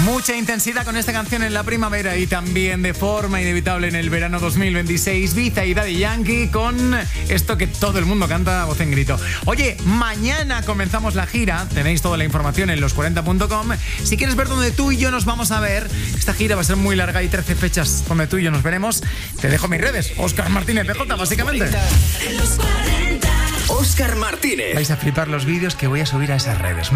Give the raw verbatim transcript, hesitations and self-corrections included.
Mucha intensidad con esta canción en la primavera y también de forma inevitable en el verano dos mil veintiséis. Ibiza y Daddy Yankee con esto que todo el mundo canta a voz en grito. Oye, mañana comenzamos la gira. Tenéis toda la información en los cuarenta punto com. Si quieres ver dónde tú y yo nos vamos a ver, esta gira va a ser muy larga. Hay trece fechas donde tú y yo nos veremos. Te dejo mis redes. Óscar Martínez B J, básicamente. Óscar Martínez. Vais a flipar los vídeos que voy a subir a esas redes.